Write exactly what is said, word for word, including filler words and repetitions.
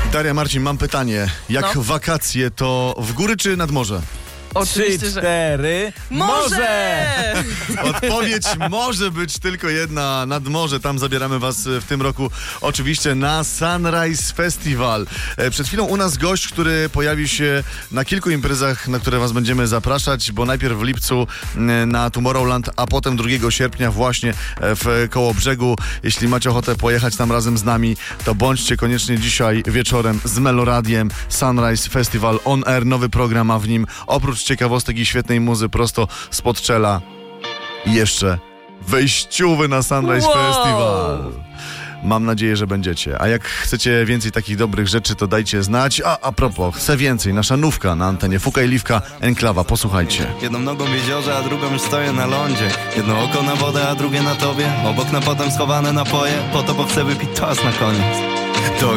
Daria, Marcin, mam pytanie. Jak No. wakacje, to w góry czy nad morze? Oczywiście, Trzy, że... cztery, Może! Odpowiedź może być tylko jedna, nad morze. Tam zabieramy was w tym roku oczywiście na Sunrise Festival. E, Przed chwilą u nas gość, który pojawił się na kilku imprezach, na które was będziemy zapraszać, bo najpierw w lipcu m, na Tomorrowland, a potem drugiego sierpnia właśnie e, w Kołobrzegu. Jeśli macie ochotę pojechać tam razem z nami, to bądźcie koniecznie dzisiaj wieczorem z Meloradiem. Sunrise Festival on air, nowy program, a w nim oprócz ciekawostek i świetnej muzy prosto spod czela i jeszcze wejściówy na Sunrise Wow. Festival. Mam nadzieję, że będziecie. A jak chcecie więcej takich dobrych rzeczy, to dajcie znać. A, a propos, chcę więcej. Nasza nówka na antenie Fuka i Liwka, Enklawa. Posłuchajcie. Jedną nogą w jeziorze, a drugą już stoję na lądzie. Jedno oko na wodę, a drugie na tobie. Obok na potem schowane napoje. Po to, bo chcę wypić toast na koniec. To